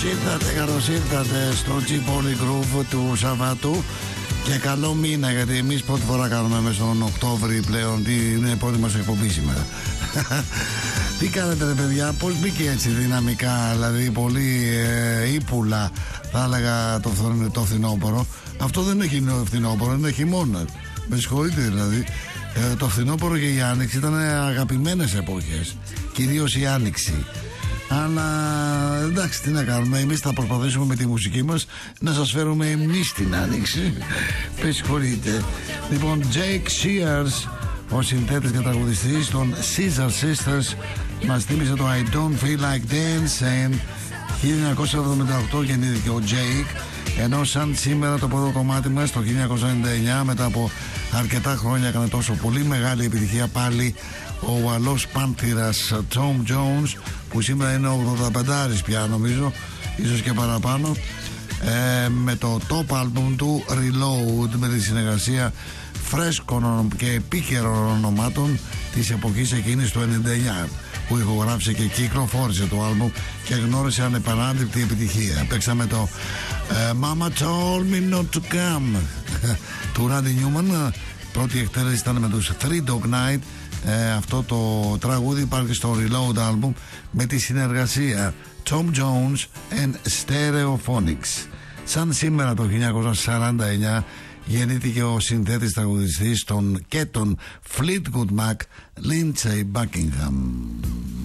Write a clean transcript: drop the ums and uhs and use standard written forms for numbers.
Καλώς ήρθατε στο G-Poly Groove του Σαββάτου. Και καλό μήνα, γιατί εμείς πρώτη φορά κάνουμε μέσα στον Οκτώβρη πλέον. Είναι η πρώτη μας εκπομπή σήμερα. Τι κάνετε ρε παιδιά, πώς μπήκε έτσι δυναμικά, δηλαδή πολύ ύπουλα θα έλεγα το φθινόπωρο. Αυτό δεν έχει φθινόπωρο, είναι χειμώνα. Με συγχωρείτε δηλαδή. Το φθινόπωρο και η άνοιξη ήταν αγαπημένες εποχές, κυρίως η άνοιξη. Αλλά εντάξει, τι να κάνουμε, εμείς θα προσπαθήσουμε με τη μουσική μας να σας φέρουμε εμείς την άνοιξη. Με συγχωρείτε. Λοιπόν, Jake Shears, ο συνθέτης και τραγουδιστής των Scissor Sisters, μας θύμισε το I Don't Feel Like Dancing. 1978 γεννήθηκε ο Jake, ενώ σαν σήμερα το πρώτο κομμάτι μας το 1999, μετά από αρκετά χρόνια, έκανε τόσο πολύ μεγάλη επιτυχία πάλι ο Ουαλός Πάνθηρας Tom Jones, που σήμερα είναι 85 πια νομίζω, ίσως και παραπάνω, με το top album του Reload, με τη συνεργασία φρέσκων και επίκαιρων ονομάτων της εποχής εκείνης του 99, που ηχογράφησε και κυκλοφόρησε το άλμπουμ και γνώρισε ανεπανάληπτη επιτυχία. Παίξαμε το Mama Told Me Not To Come του Randy Newman. Πρώτη εκτέλεση ήταν με τους Three Dog Night. Αυτό το τραγούδι υπάρχει στο Reload album με τη συνεργασία Tom Jones and Stereophonics. Σαν σήμερα το 1949 γεννήθηκε ο συνθέτης τραγουδιστής και τον Fleetwood Mac, Lindsey Buckingham.